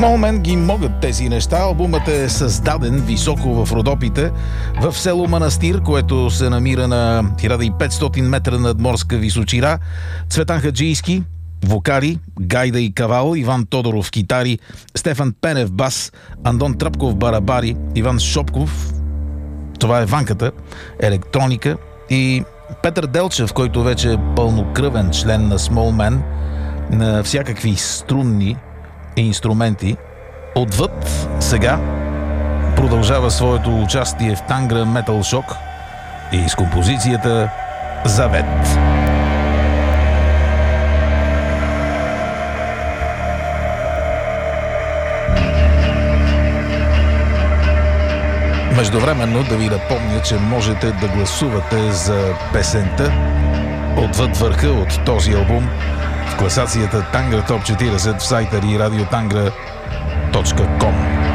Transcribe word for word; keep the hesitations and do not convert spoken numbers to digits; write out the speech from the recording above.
Small Men ги могат тези неща. Албумът е създаден високо в Родопите, в село Манастир, което се намира на хиляда и петстотин метра надморска височина. Цветан Хаджийски вокали, Гайда и Кавал, Иван Тодоров китари, Стефан Пенев бас, Андон Тръпков барабари, Иван Шопков, това е ванката, електроника, и Петър Делчев, който вече е пълнокръвен член на Small Men, на всякакви струнни инструменти. Отвъд сега продължава своето участие в Тангра Metal Shock и с композицията Завет. Междувременно да ви напомня, че можете да гласувате за песента Отвъд върха от този албум в класацията Тангра Топ четиридесет в сайта и радиотангра точка ком.